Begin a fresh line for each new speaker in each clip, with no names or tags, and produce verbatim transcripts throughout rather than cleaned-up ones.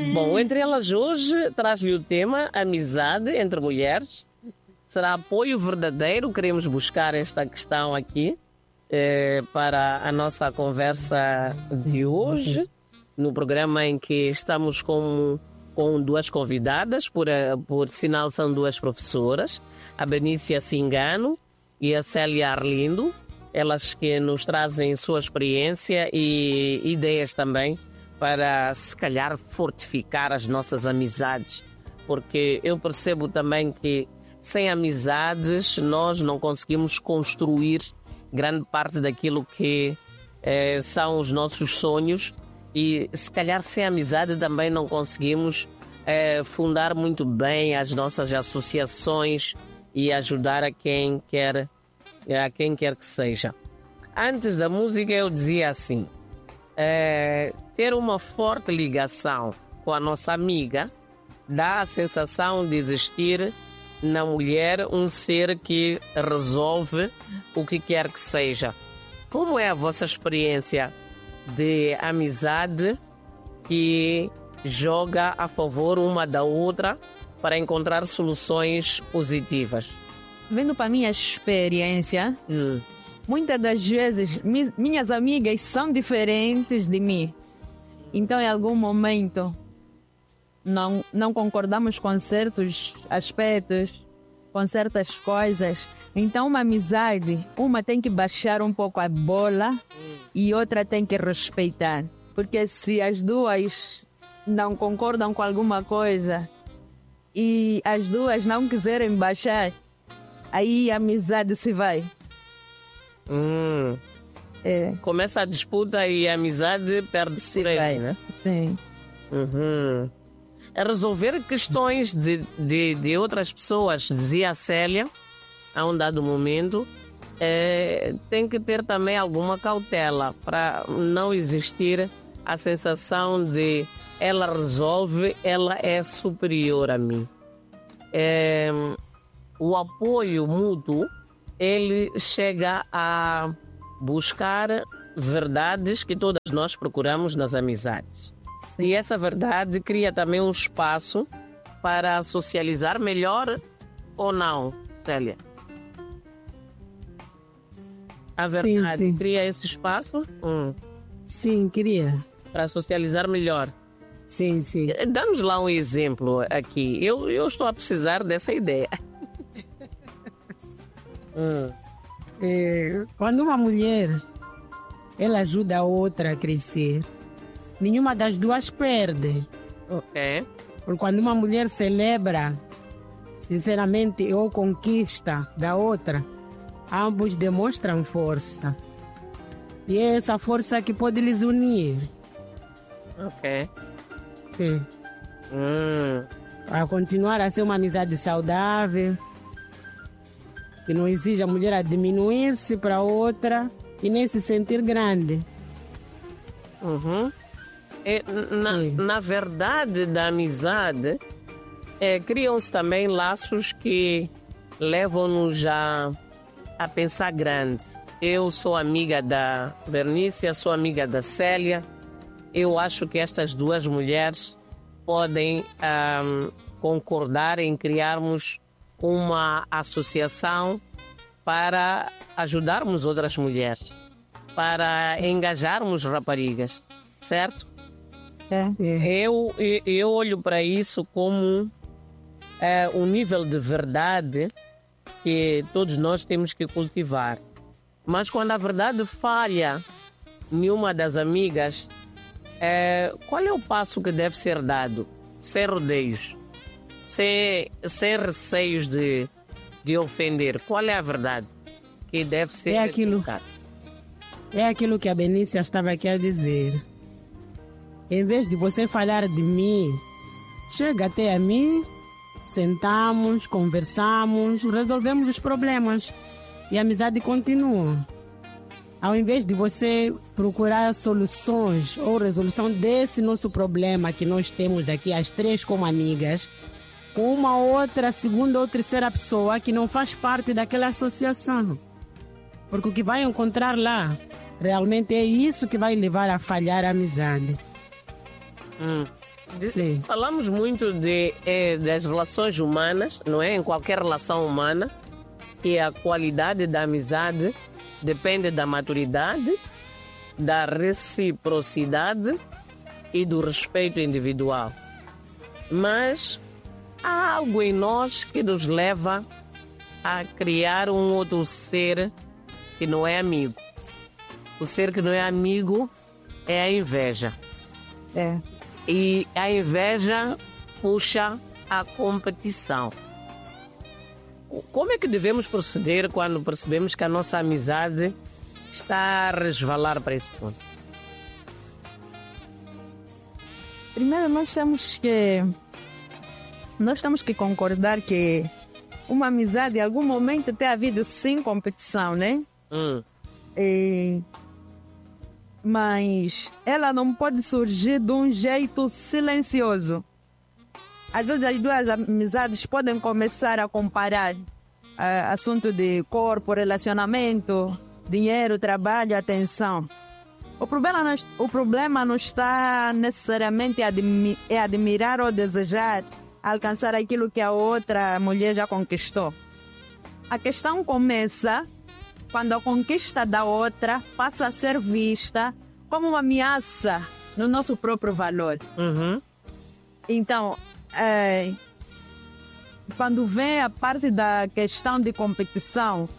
Bom, Entre Elas hoje traz-lhe o tema amizade entre mulheres. Será apoio verdadeiro? Queremos buscar esta questão aqui eh, para a nossa conversa de hoje, no programa em que estamos com, com duas convidadas, por, por sinal são duas professoras, a Benícia Cingano e a Célia Arlindo, elas que nos trazem sua experiência e ideias também para, se calhar, fortificar as nossas amizades. Porque eu percebo também que sem amizades nós não conseguimos construir grande parte daquilo que eh, são os nossos sonhos e, se calhar, sem amizade também não conseguimos eh, fundar muito bem as nossas associações e ajudar a quem quer, a quem quer que seja. Antes da música eu dizia assim, É, ter uma forte ligação com a nossa amiga dá a sensação de existir na mulher um ser que resolve o que quer que seja. Como é a vossa experiência de amizade que joga a favor uma da outra para encontrar soluções positivas?
Vendo para a minha experiência,
Hum.
muitas das vezes mi- minhas amigas são diferentes de mim. Então, em algum momento, não, não concordamos com certos aspectos, com certas coisas. Então, uma amizade, uma tem que baixar um pouco a bola e outra tem que respeitar. Porque se as duas não concordam com alguma coisa e as duas não quiserem baixar, aí a amizade se vai.
Hum.
É,
Começa a disputa e a amizade perde-se
se
por aí,
vai,
né?
Sim.
Uhum. A resolver questões de, de, de outras pessoas, dizia a Célia, a um dado momento, é, tem que ter também alguma cautela para não existir a sensação de ela resolve, ela é superior a mim. É, o apoio mútuo, ele chega a buscar verdades que todas nós procuramos nas amizades.
Sim.
E essa verdade cria também um espaço para socializar melhor ou não, Célia? A verdade
sim.
cria esse espaço hum,
Sim, queria.
para socializar melhor.
Sim, sim.
Dá-nos lá um exemplo aqui. Eu, eu estou a precisar dessa ideia. hum.
É, quando uma mulher ela ajuda a outra a crescer, nenhuma das duas perde.
Ok.
Porque quando uma mulher celebra, sinceramente, ou conquista da outra, ambos demonstram força. E é essa força que pode lhes unir.
Ok.
Sim.
Hum.
Para continuar a ser uma amizade saudável, que não exige a mulher a diminuir-se para a outra e nem se sentir grande.
Uhum. É, na,
Sim.
na verdade da amizade, é, criam-se também laços que levam-nos a, a pensar grande. Eu sou amiga da Bernícia, sou amiga da Célia. Eu acho que estas duas mulheres podem ahm, concordar em criarmos uma associação para ajudarmos outras mulheres, para engajarmos raparigas, certo?
É.
Eu, eu, eu olho para isso como é, um nível de verdade que todos nós temos que cultivar. Mas quando a verdade falha em uma das amigas, é, qual é o passo que deve ser dado? Sem rodeios, sem, sem receios de, de ofender. Qual é a verdade que deve ser
É aquilo.
colocada?
É aquilo que a Benícia estava aqui a dizer. Em vez de você falar de mim, chega até a mim, sentamos, conversamos, resolvemos os problemas e a amizade continua. Ao invés de você procurar soluções ou resolução desse nosso problema que nós temos aqui, as três como amigas, com uma outra, segunda ou terceira pessoa que não faz parte daquela associação. Porque o que vai encontrar lá, realmente é isso que vai levar a falhar a amizade.
Hum.
Sim.
Falamos muito de, eh, das relações humanas, não é? Em qualquer relação humana, que a qualidade da amizade depende da maturidade, da reciprocidade e do respeito individual. Mas há algo em nós que nos leva a criar um outro ser que não é amigo. O ser que não é amigo é a inveja.
É.
E a inveja puxa a competição. Como é que devemos proceder quando percebemos que a nossa amizade está a resvalar para esse ponto?
Primeiro nós temos que nós temos que concordar que uma amizade em algum momento tem havido sim competição, né?
Hum.
E... mas ela não pode surgir de um jeito silencioso. Às vezes as duas amizades podem começar a comparar uh, assunto de corpo, relacionamento, dinheiro, trabalho, atenção. O problema não, o problema não está necessariamente em é admirar ou desejar alcançar aquilo que a outra mulher já conquistou. A questão começa quando a conquista da outra passa a ser vista como uma ameaça no nosso próprio valor.
Uhum.
Então, é, quando vem a parte da questão de competição,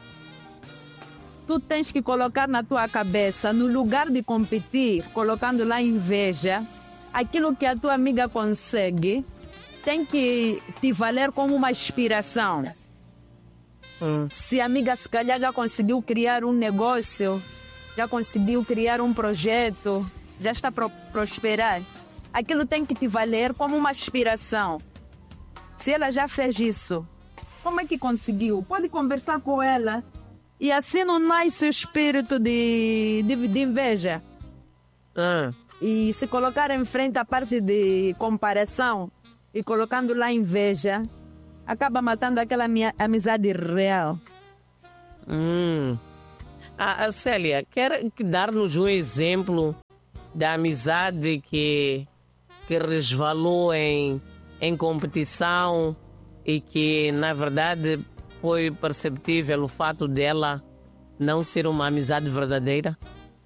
tu tens que colocar na tua cabeça, no lugar de competir, colocando lá inveja, aquilo que a tua amiga consegue tem que te valer como uma inspiração.
Hum.
Se a amiga se calhar já conseguiu criar um negócio, já conseguiu criar um projeto, já está a pro prosperar, aquilo tem que te valer como uma inspiração. Se ela já fez isso, como é que conseguiu? Pode conversar com ela e assim não nasce o espírito de, de, de inveja.
Ah.
E se colocar em frente a parte de comparação e colocando lá inveja, acaba matando aquela minha amizade real.
Hum. A, a Célia, quer dar-nos um exemplo da amizade que, que resvalou em, em competição e que, na verdade, foi perceptível o fato dela não ser uma amizade verdadeira?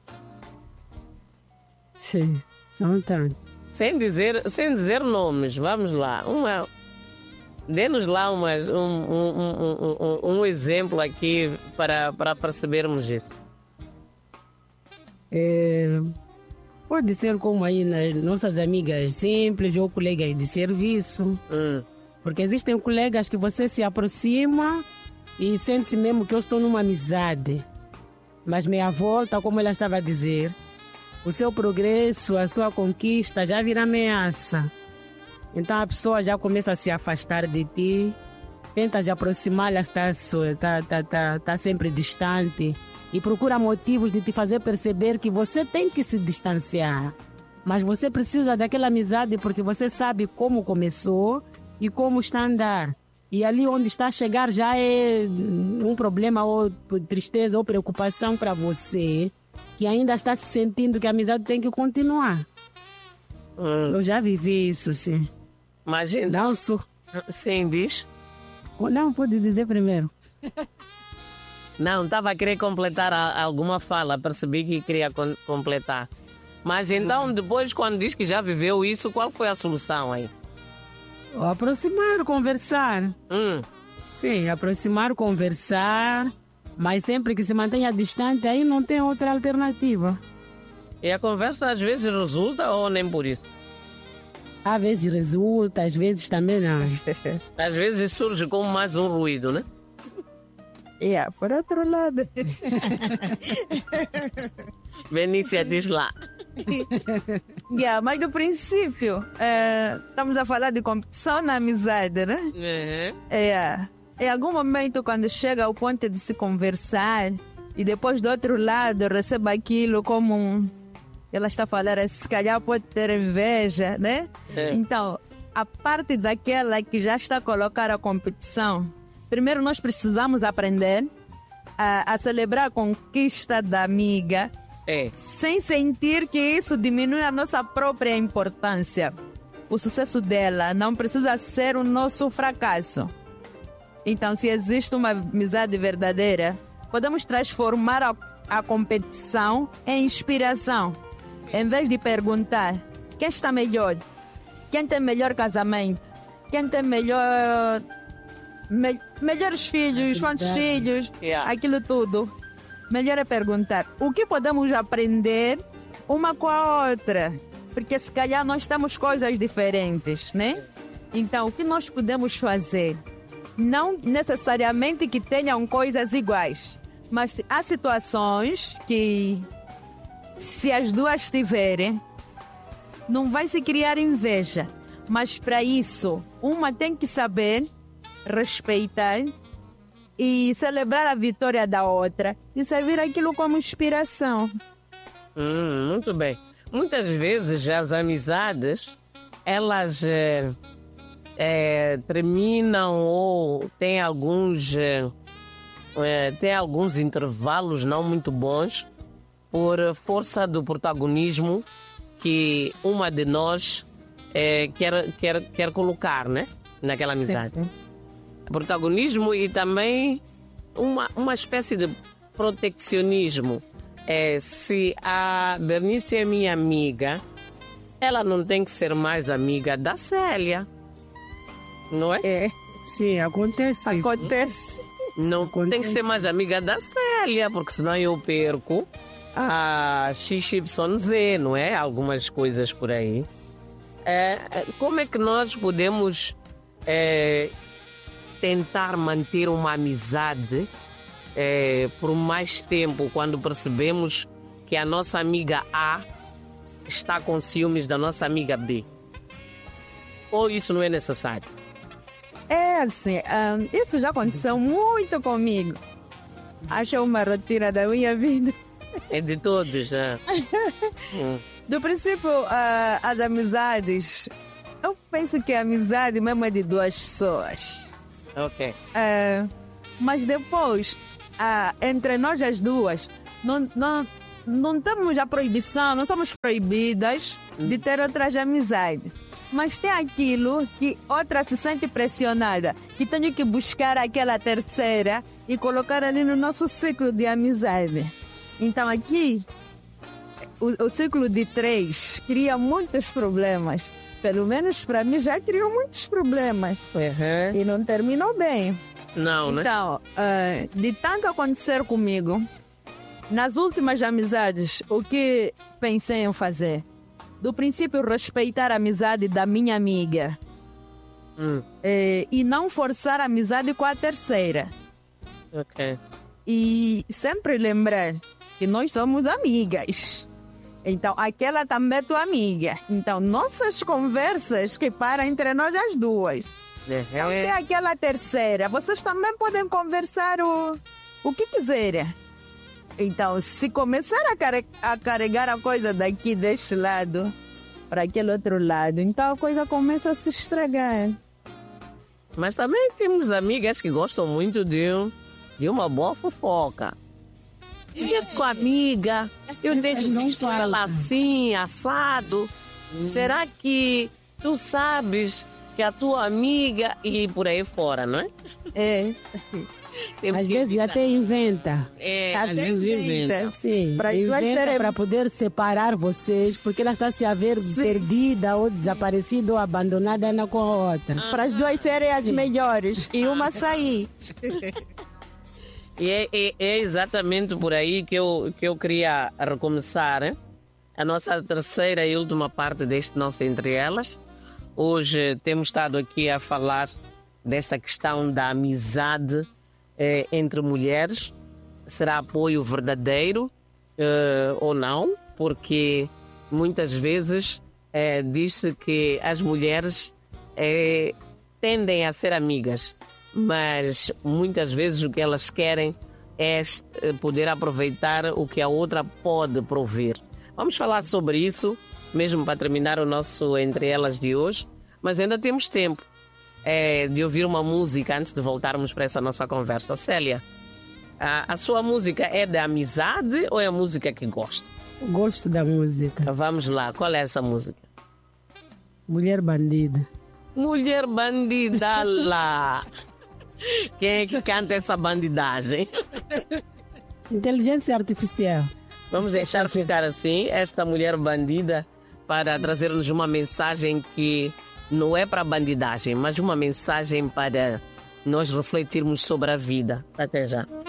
Sim, são tantos.
Sem dizer, sem dizer nomes, vamos lá. Uma, dê-nos lá uma, um, um, um, um, um exemplo aqui para, para percebermos isso.
É, pode ser como aí nas nossas amigas simples ou colegas de serviço.
Hum.
Porque existem colegas que você se aproxima e sente-se mesmo que eu estou numa amizade. Mas meia volta, como ela estava a dizer, o seu progresso, a sua conquista já vira ameaça. Então a pessoa já começa a se afastar de ti, tenta de aproximá-la, está, está, está, está, está sempre distante e procura motivos de te fazer perceber que você tem que se distanciar. Mas você precisa daquela amizade porque você sabe como começou e como está a andar. E ali onde está a chegar já é um problema ou tristeza ou preocupação para você, que ainda está se sentindo que a amizade tem que continuar.
Hum.
Eu já vivi isso, sim.
Imagina.
Não, sou.
Sim, diz.
Não, pode dizer primeiro.
Não, estava a querer completar a, alguma fala, percebi que queria com, completar. Mas então, depois, quando diz que já viveu isso, qual foi a solução aí?
Aproximar, conversar.
Hum.
Sim, aproximar, conversar, mas sempre que se mantenha distante, aí não tem outra alternativa.
E a conversa às vezes resulta ou nem por isso?
Às vezes resulta, às vezes também não.
Às vezes surge como mais um ruído, né?
Yeah, por outro lado.
Benícia, diz lá.
Yeah, mas do princípio, é, estamos a falar de competição na amizade, né?
Uhum.
É, em algum momento, quando chega ao ponto de se conversar e depois do outro lado recebe aquilo como um... Ela está a falar, se calhar pode ter inveja, né?
É.
Então, a parte daquela que já está a colocar a competição, primeiro nós precisamos aprender a, a celebrar a conquista da amiga,
É.
sem sentir que isso diminui a nossa própria importância. o sucesso dela não precisa ser o nosso fracasso. Então, se existe uma amizade verdadeira, podemos transformar a, a competição em inspiração. Em vez de perguntar quem está melhor, quem tem melhor casamento, quem tem melhor, me, melhores filhos, quantos filhos,
Yeah.
aquilo tudo. Melhor é perguntar o que podemos aprender uma com a outra. Porque se calhar nós temos coisas diferentes, né? Então, o que nós podemos fazer? Não necessariamente que tenham coisas iguais, mas há situações que, se as duas tiverem, não vai se criar inveja. Mas para isso, uma tem que saber respeitar e celebrar a vitória da outra e servir aquilo como inspiração.
Hum, muito bem. Muitas vezes as amizades, elas é, é, terminam ou tem alguns, é, é, tem alguns intervalos não muito bons por força do protagonismo que uma de nós é, quer, quer, quer colocar, né, naquela amizade.
Sim, sim.
Protagonismo e também uma, uma espécie de proteccionismo. É, se a Bernice é minha amiga, ela não tem que ser mais amiga da Célia, não é?
É,
Sim, acontece isso.
acontece.
Não
Acontece.
tem que ser mais amiga da Célia, porque senão eu perco a X Y Z, não é? Algumas coisas por aí. É, é, como é que nós podemos é, tentar manter uma amizade É, por mais tempo, quando percebemos que a nossa amiga A está com ciúmes da nossa amiga B? Ou isso não é necessário?
É assim, ah, isso já aconteceu muito comigo. Acho que é uma rotina da minha vida.
É de todos, né? Hum.
Do princípio, ah, as amizades, eu penso que a amizade mesmo é de duas pessoas.
Ok.
Ah, mas depois, ah, entre nós as duas, não, não, não temos a proibição, não somos proibidas de ter outras amizades. Mas tem aquilo que outra se sente pressionada, que tenho que buscar aquela terceira e colocar ali no nosso ciclo de amizade. Então aqui, o, o ciclo de três cria muitos problemas. Pelo menos para mim já criou muitos problemas.
Uhum.
E não terminou bem.
Não, né?
Então, ah, de tanto acontecer comigo, nas últimas amizades, o que pensei em fazer? Do princípio, respeitar a amizade da minha amiga.
Hum,
eh, e não forçar a amizade com a terceira.
ok.
E sempre lembrar que nós somos amigas. Então, aquela também é tua amiga. Então, nossas conversas que param entre nós as duas. Então, tem aquela terceira. Vocês também podem conversar o, o que quiserem. Então, se começar a, care, a carregar a coisa daqui deste lado para aquele outro lado, então a coisa começa a se estragar.
Mas também temos amigas que gostam muito de, um- de uma boa fofoca. E a tua amiga, eu deixo
não
visto ela
falam.
assim, assado. Será que tu sabes que a tua amiga... E por aí fora, não é?
É.
Temos
Às
que
vezes
evitar.
até inventa.
É,
Até
às vezes
inventa.
inventa.
Sim,
Pra- vai
inventa
ser-
para poder separar vocês, porque ela está se a ver perdida ou desaparecida ou abandonada uma com a outra.
Para as duas serem as melhores e uma sair.
E é, é- é exatamente por aí que eu, que eu queria recomeçar, hein? A nossa terceira e última parte deste nosso Entre Elas. Hoje temos estado aqui a falar desta questão da amizade eh, entre mulheres. Será apoio verdadeiro eh, ou não? Porque muitas vezes eh, diz-se que as mulheres eh, tendem a ser amigas, mas muitas vezes o que elas querem é eh, poder aproveitar o que a outra pode prover. Vamos falar sobre isso, mesmo para terminar o nosso Entre Elas de hoje, mas ainda temos tempo eh, de ouvir uma música antes de voltarmos para essa nossa conversa. Célia, a, a sua música é de amizade ou é a música que gosta?
Gosto da música.
Vamos lá, qual é essa música?
Mulher bandida.
Mulher bandida lá. Quem é que canta essa bandidagem?
Inteligência artificial.
Vamos deixar ficar assim, esta mulher bandida, para trazer-nos uma mensagem que não é para bandidagem, mas uma mensagem para nós refletirmos sobre a vida. Até já.